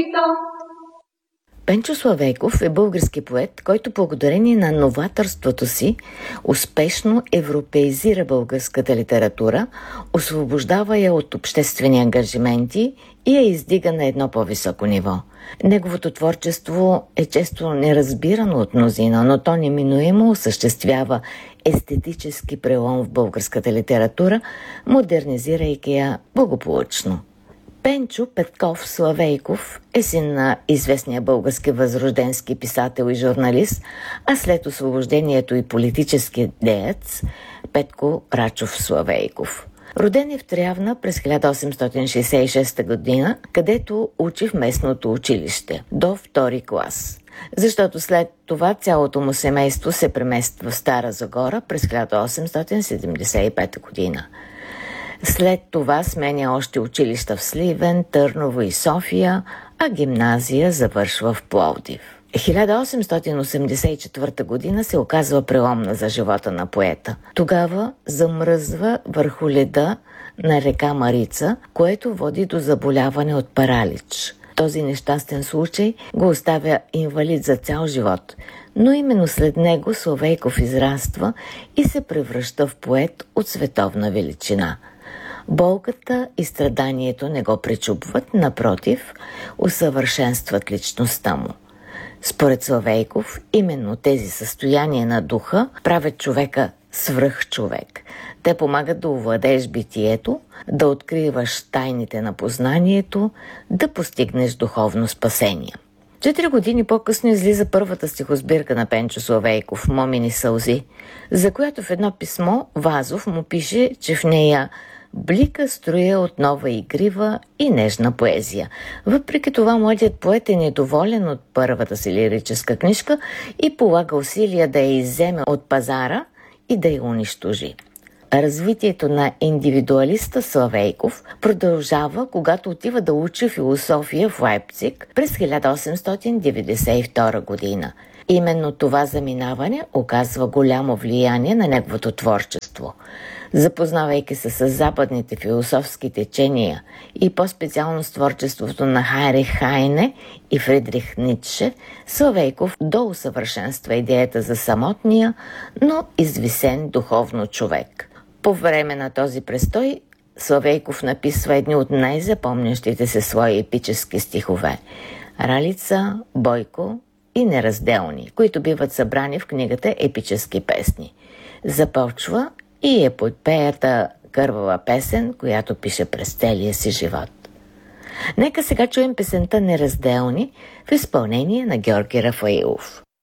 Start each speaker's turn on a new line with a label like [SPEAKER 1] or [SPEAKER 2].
[SPEAKER 1] Пенчо Славейков е български поет, който благодарение на новаторството си успешно европеизира българската литература, освобождава я от обществени ангажименти и я издига на едно по-високо ниво. Неговото творчество е често неразбирано от мнозина, но то неминуемо осъществява естетически прелом в българската литература, модернизирайки я благополучно. Пенчо Петков Славейков е син на известния български възрожденски писател и журналист, а след освобождението и политически деец Петко Рачов Славейков. Роден е в Трявна през 1866 година, където учи в местното училище до втори клас. Защото след това цялото му семейство се премества в Стара Загора през 1875 година. След това сменя още училища в Сливен, Търново и София, а гимназия завършва в Пловдив. 1884 година се оказва преломна за живота на поета. Тогава замръзва върху леда на река Марица, което води до заболяване от паралич. Този нещастен случай го оставя инвалид за цял живот, но именно след него Славейков израства и се превръща в поет от световна величина. Болката и страданието не го пречупват, напротив, усъвършенстват личността му. Според Славейков, именно тези състояния на духа правят човека свръхчовек. Те помагат да овладееш битието, да откриваш тайните на познанието, да постигнеш духовно спасение. 4 години по-късно излиза първата стихосбирка на Пенчо Славейков «Момини сълзи», за която в едно писмо Вазов му пише, че в нея блика струя от нова игрива и нежна поезия. Въпреки това, младият поет е недоволен от първата си лирическа книжка и полага усилия да я изземе от пазара и да я унищожи. Развитието на индивидуалиста Славейков продължава, когато отива да учи философия в Лайпциг през 1892 година. Именно това заминаване оказва голямо влияние на неговото творчество. Запознавайки се с западните философски течения и по-специално с творчеството на Хайнрих Хайне и Фридрих Ницше, Славейков доусъвършенства идеята за самотния, но извисен духовно човек. По време на този престой Славейков написва едни от най-запомнящите се свои епически стихове – Ралица, Бойко и Неразделни, които биват събрани в книгата Епически песни. Започва и епопеята Кървава песен, която пише през целия си живот. Нека сега чуем песента Неразделни в изпълнение на Георги Рафаилов.